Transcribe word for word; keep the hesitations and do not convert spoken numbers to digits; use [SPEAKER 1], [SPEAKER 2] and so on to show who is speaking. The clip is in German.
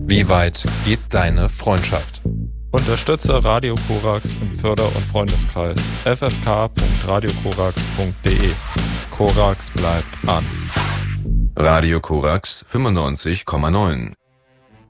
[SPEAKER 1] Wie weit geht deine Freundschaft?
[SPEAKER 2] Unterstütze Radio Korax im Förder- und Freundeskreis. f f k punkt radio korax punkt d e. Korax bleibt an.
[SPEAKER 3] Radio Korax fünfundneunzig Komma neun